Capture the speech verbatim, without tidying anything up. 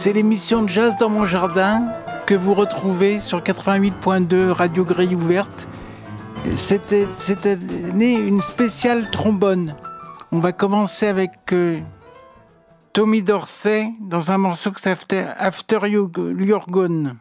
C'est l'émission de Jazz dans mon jardin que vous retrouvez sur quatre-vingt-huit point deux Radio Grille Ouverte. C'était cette année une spéciale trombone. On va commencer avec euh, Tommy Dorsey dans un morceau qui s'appelle After, After You're Gone.